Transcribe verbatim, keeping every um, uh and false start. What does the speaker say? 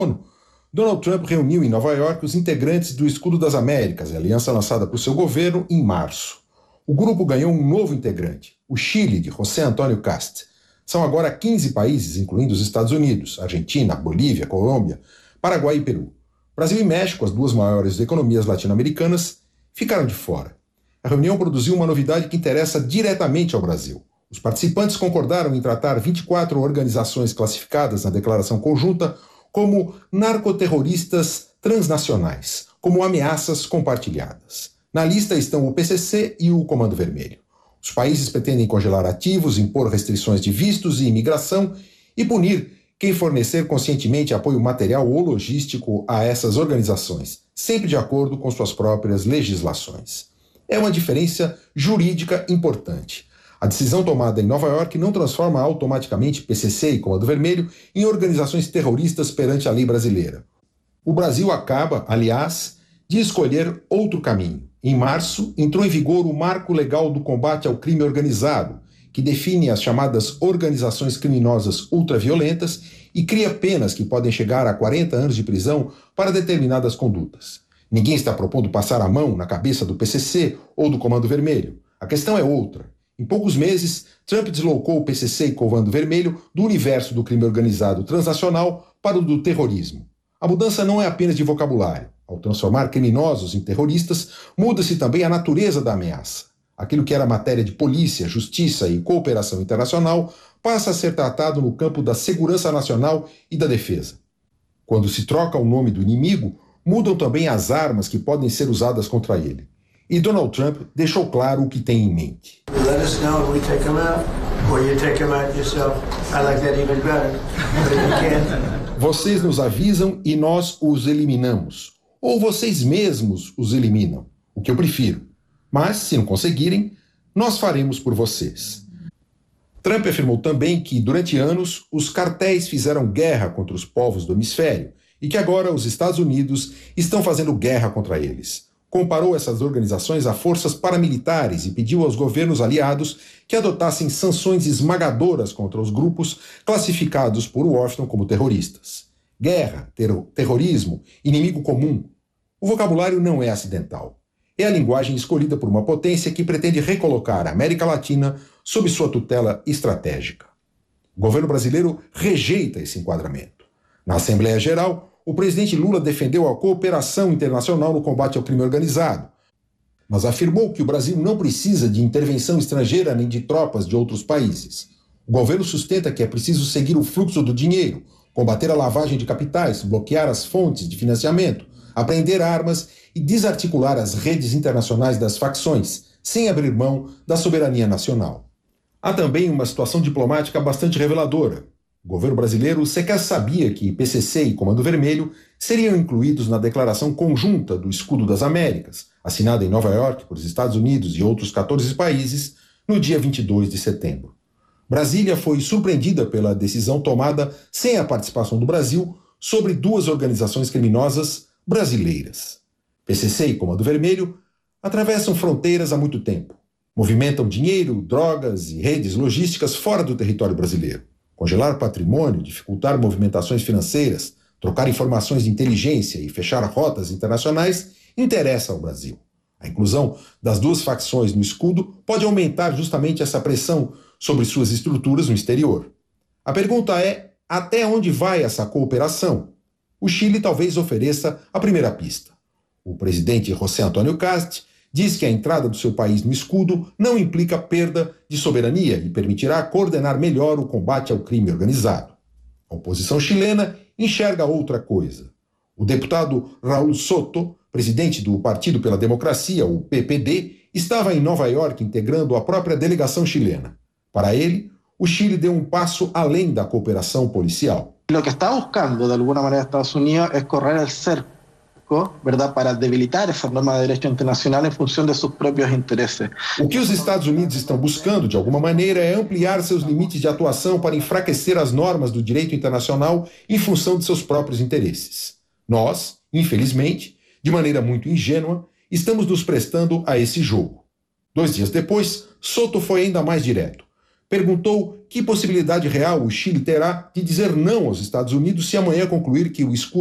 Donald Trump reuniu em Nova York os integrantes do Escudo das Américas, a aliança lançada por seu governo, em março. O grupo ganhou um novo integrante, o Chile, de José Antônio Kast. São agora quinze países, incluindo os Estados Unidos, Argentina, Bolívia, Colômbia, Paraguai e Peru. Brasil e México, as duas maiores economias latino-americanas, ficaram de fora. A reunião produziu uma novidade que interessa diretamente ao Brasil. Os participantes concordaram em tratar vinte e quatro organizações classificadas na declaração conjunta como narcoterroristas transnacionais, como ameaças compartilhadas. Na lista estão o P C C e o Comando Vermelho. Os países pretendem congelar ativos, impor restrições de vistos e imigração e punir quem fornecer conscientemente apoio material ou logístico a essas organizações, sempre de acordo com suas próprias legislações. É uma diferença jurídica importante. A decisão tomada em Nova York não transforma automaticamente P C C e Comando Vermelho em organizações terroristas perante a lei brasileira. O Brasil acaba, aliás, de escolher outro caminho. Em março, entrou em vigor o Marco Legal do Combate ao Crime Organizado, que define as chamadas organizações criminosas ultraviolentas e cria penas que podem chegar a quarenta anos de prisão para determinadas condutas. Ninguém está propondo passar a mão na cabeça do P C C ou do Comando Vermelho. A questão é outra. Em poucos meses, Trump deslocou o P C C e Comando Vermelho do universo do crime organizado transnacional para o do terrorismo. A mudança não é apenas de vocabulário. Ao transformar criminosos em terroristas, muda-se também a natureza da ameaça. Aquilo que era matéria de polícia, justiça e cooperação internacional passa a ser tratado no campo da segurança nacional e da defesa. Quando se troca o nome do inimigo, mudam também as armas que podem ser usadas contra ele. E Donald Trump deixou claro o que tem em mente. Let us know and we take them out, or you take them out yourself. I like that even better. But if you can't... Vocês nos avisam e nós os eliminamos. Ou vocês mesmos os eliminam, o que eu prefiro. Mas, se não conseguirem, nós faremos por vocês. Trump afirmou também que, durante anos, os cartéis fizeram guerra contra os povos do hemisfério e que agora os Estados Unidos estão fazendo guerra contra eles. Comparou essas organizações a forças paramilitares e pediu aos governos aliados que adotassem sanções esmagadoras contra os grupos classificados por Washington como terroristas. Guerra, ter- terrorismo, inimigo comum. O vocabulário não é acidental. É a linguagem escolhida por uma potência que pretende recolocar a América Latina sob sua tutela estratégica. O governo brasileiro rejeita esse enquadramento. Na Assembleia Geral, o presidente Lula defendeu a cooperação internacional no combate ao crime organizado, mas afirmou que o Brasil não precisa de intervenção estrangeira nem de tropas de outros países. O governo sustenta que é preciso seguir o fluxo do dinheiro, combater a lavagem de capitais, bloquear as fontes de financiamento, apreender armas e desarticular as redes internacionais das facções, sem abrir mão da soberania nacional. Há também uma situação diplomática bastante reveladora. O governo brasileiro sequer sabia que P C C e Comando Vermelho seriam incluídos na declaração conjunta do Escudo das Américas, assinada em Nova York por os Estados Unidos e outros quatorze países, no dia vinte e dois de setembro. Brasília foi surpreendida pela decisão tomada sem a participação do Brasil sobre duas organizações criminosas brasileiras. P C C e Comando Vermelho atravessam fronteiras há muito tempo. Movimentam dinheiro, drogas e redes logísticas fora do território brasileiro. Congelar patrimônio, dificultar movimentações financeiras, trocar informações de inteligência e fechar rotas internacionais interessa ao Brasil. A inclusão das duas facções no escudo pode aumentar justamente essa pressão sobre suas estruturas no exterior. A pergunta é, até onde vai essa cooperação? O Chile talvez ofereça a primeira pista. O presidente José Antônio Kast diz que a entrada do seu país no escudo não implica perda de soberania e permitirá coordenar melhor o combate ao crime organizado. A oposição chilena enxerga outra coisa. O deputado Raul Soto, presidente do Partido pela Democracia, o P P D, estava em Nova York integrando a própria delegação chilena. Para ele, o Chile deu um passo além da cooperação policial. Lo que está buscando, de alguna manera, Estados Unidos es correr el cerco, ¿verdad?, para debilitar esa norma de derecho internacional en función de sus propios intereses. O que os Estados Unidos estão buscando, de alguma maneira, é ampliar seus limites de atuação para enfraquecer as normas do direito internacional em função de seus próprios interesses. Nós, infelizmente, de maneira muito ingênua, estamos nos prestando a esse jogo. Dois dias depois, Soto foi ainda mais direto. perguntou que possibilidade real o Chile terá de dizer não aos Estados Unidos se amanhã concluir que o escudo